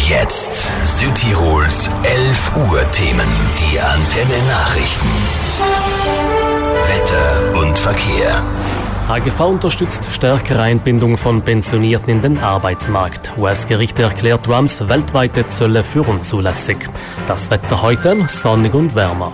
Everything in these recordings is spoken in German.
jetzt Südtirols 11 Uhr Themen. Die Antenne Nachrichten. Wetter und Verkehr. AGV unterstützt stärkere Einbindung von Pensionierten in den Arbeitsmarkt. US-Gericht erklärt Trumps weltweite Zölle für unzulässig. Das Wetter heute sonnig und wärmer.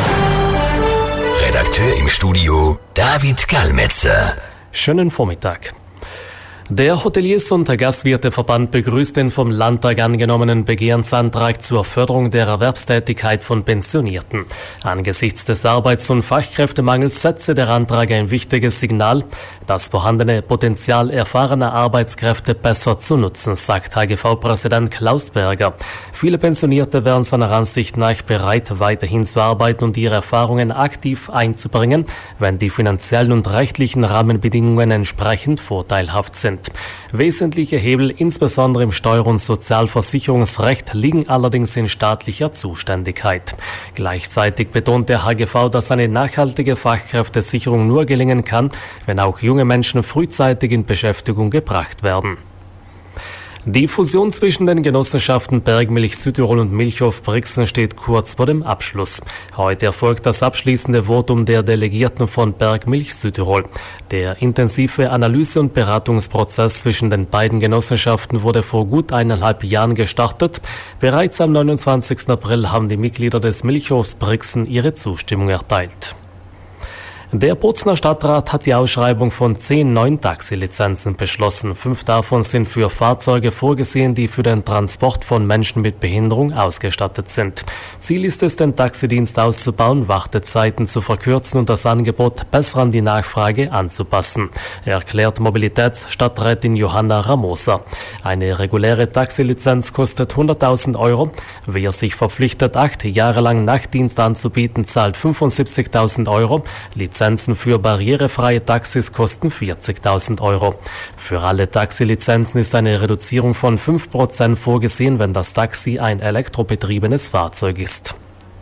Redakteur im Studio David Gallmetzer. Schönen Vormittag. Der Hoteliers- und Gastwirteverband begrüßt den vom Landtag angenommenen Begehrensantrag zur Förderung der Erwerbstätigkeit von Pensionierten. Angesichts des Arbeits- und Fachkräftemangels setze der Antrag ein wichtiges Signal, das vorhandene Potenzial erfahrener Arbeitskräfte besser zu nutzen, sagt HGV-Präsident Klaus Berger. Viele Pensionierte wären seiner Ansicht nach bereit, weiterhin zu arbeiten und ihre Erfahrungen aktiv einzubringen, wenn die finanziellen und rechtlichen Rahmenbedingungen entsprechend vorteilhaft sind. Wesentliche Hebel, insbesondere im Steuer- und Sozialversicherungsrecht, liegen allerdings in staatlicher Zuständigkeit. Gleichzeitig betont der HGV, dass eine nachhaltige Fachkräftesicherung nur gelingen kann, wenn auch junge Menschen frühzeitig in Beschäftigung gebracht werden. Die Fusion zwischen den Genossenschaften Bergmilch Südtirol und Milchhof Brixen steht kurz vor dem Abschluss. Heute erfolgt das abschließende Votum der Delegierten von Bergmilch Südtirol. Der intensive Analyse- und Beratungsprozess zwischen den beiden Genossenschaften wurde vor gut 1,5 Jahren gestartet. Bereits am 29. April haben die Mitglieder des Milchhofs Brixen ihre Zustimmung erteilt. Der Bozner Stadtrat hat die Ausschreibung von 10 neuen Taxilizenzen beschlossen. 5 davon sind für Fahrzeuge vorgesehen, die für den Transport von Menschen mit Behinderung ausgestattet sind. Ziel ist es, den Taxidienst auszubauen, Wartezeiten zu verkürzen und das Angebot besser an die Nachfrage anzupassen, erklärt Mobilitätsstadträtin Johanna Ramosa. Eine reguläre Taxilizenz kostet 100.000 €. Wer sich verpflichtet, 8 Jahre lang Nachtdienst anzubieten, zahlt 75.000 €. Lizenzen für barrierefreie Taxis kosten 40.000 €. Für alle Taxilizenzen ist eine Reduzierung von 5% vorgesehen, wenn das Taxi ein elektrobetriebenes Fahrzeug ist.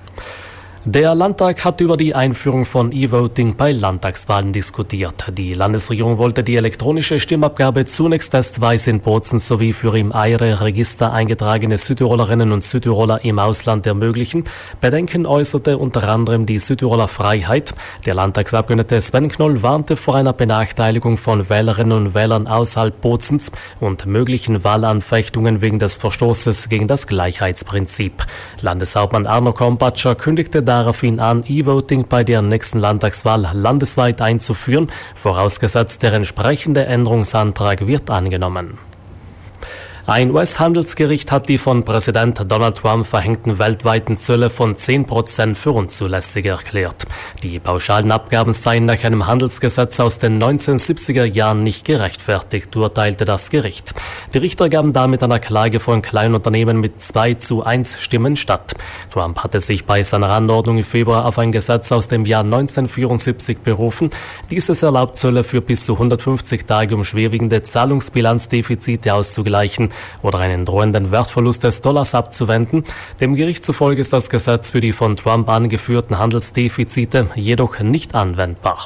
Der Landtag hat über die Einführung von E-Voting bei Landtagswahlen diskutiert. Die Landesregierung wollte die elektronische Stimmabgabe zunächst testweise in Bozen sowie für im EIRE-Register eingetragene Südtirolerinnen und Südtiroler im Ausland ermöglichen. Bedenken äußerte unter anderem die Südtiroler Freiheit. Der Landtagsabgeordnete Sven Knoll warnte vor einer Benachteiligung von Wählerinnen und Wählern außerhalb Bozens und möglichen Wahlanfechtungen wegen des Verstoßes gegen das Gleichheitsprinzip. Landeshauptmann Arno Kompatscher kündigte daraufhin an, E-Voting bei der nächsten Landtagswahl landesweit einzuführen, vorausgesetzt der entsprechende Änderungsantrag wird angenommen. Ein US-Handelsgericht hat die von Präsident Donald Trump verhängten weltweiten Zölle von 10% für unzulässig erklärt. Die pauschalen Abgaben seien nach einem Handelsgesetz aus den 1970er Jahren nicht gerechtfertigt, urteilte das Gericht. Die Richter gaben damit einer Klage von Kleinunternehmen mit 2:1 Stimmen statt. Trump hatte sich bei seiner Anordnung im Februar auf ein Gesetz aus dem Jahr 1974 berufen. Dieses erlaubt Zölle für bis zu 150 Tage, um schwerwiegende Zahlungsbilanzdefizite auszugleichen oder einen drohenden Wertverlust des Dollars abzuwenden. Dem Gericht zufolge ist das Gesetz für die von Trump angeführten Handelsdefizite jedoch nicht anwendbar.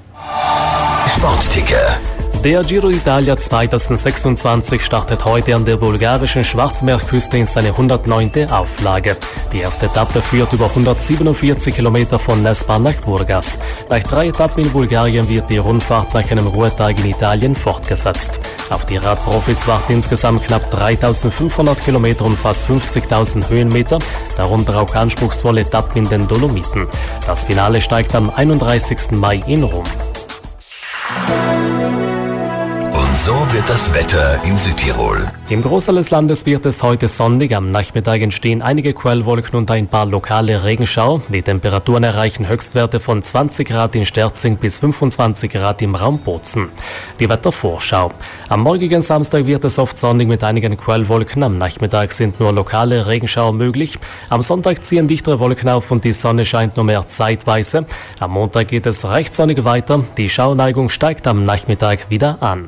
Sportticker. Der Giro d'Italia 2026 startet heute an der bulgarischen Schwarzmeerküste in seine 109. Auflage. Die erste Etappe führt über 147 Kilometer von Nespar nach Burgas. Nach 3 Etappen in Bulgarien wird die Rundfahrt nach einem Ruhetag in Italien fortgesetzt. Auf die Radprofis warten insgesamt knapp 3.500 Kilometer und fast 50.000 Höhenmeter, darunter auch anspruchsvolle Etappen in den Dolomiten. Das Finale steigt am 31. Mai in Rom. So wird das Wetter in Südtirol. Im Großteil des Landes wird es heute sonnig. Am Nachmittag entstehen einige Quellwolken und ein paar lokale Regenschauer. Die Temperaturen erreichen Höchstwerte von 20 Grad in Sterzing bis 25 Grad im Raum Bozen. Die Wettervorschau. Am morgigen Samstag wird es oft sonnig mit einigen Quellwolken. Am Nachmittag sind nur lokale Regenschauer möglich. Am Sonntag ziehen dichtere Wolken auf und die Sonne scheint nur mehr zeitweise. Am Montag geht es recht sonnig weiter. Die Schauerneigung steigt am Nachmittag wieder an.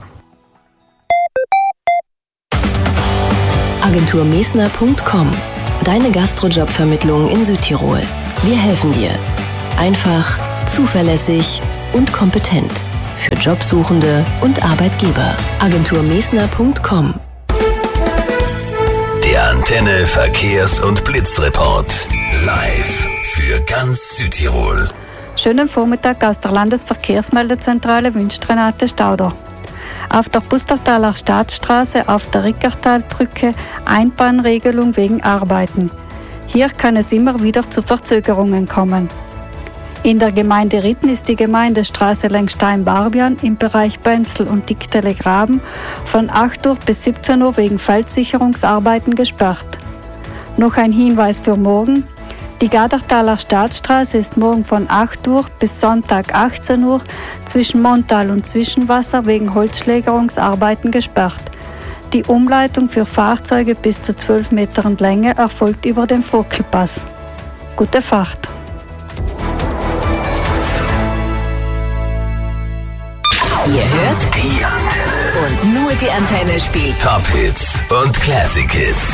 Agenturmesner.com. Deine Gastrojobvermittlung in Südtirol. Wir helfen dir. Einfach, zuverlässig und kompetent. Für Jobsuchende und Arbeitgeber. Agenturmesner.com. Der Antenne Verkehrs- und Blitzreport. Live für ganz Südtirol. Schönen Vormittag aus der Landesverkehrsmeldezentrale wünscht Renate Stauder. Auf der Pustertaler Staatsstraße auf der Rickertalbrücke Einbahnregelung wegen Arbeiten. Hier kann es immer wieder zu Verzögerungen kommen. In der Gemeinde Ritten ist die Gemeindestraße längs Stein-Barbian im Bereich Benzel und Dickdele-Graben von 8 Uhr bis 17 Uhr wegen Feldsicherungsarbeiten gesperrt. Noch ein Hinweis für morgen. Die Gadertaler Staatsstraße ist morgen von 8 Uhr bis Sonntag 18 Uhr zwischen Montal und Zwischenwasser wegen Holzschlägerungsarbeiten gesperrt. Die Umleitung für Fahrzeuge bis zu 12 Metern Länge erfolgt über den Vogtelpass. Gute Fahrt! Ihr hört Die Antenne. und nur die Antenne spielt Top Hits und Classic Hits.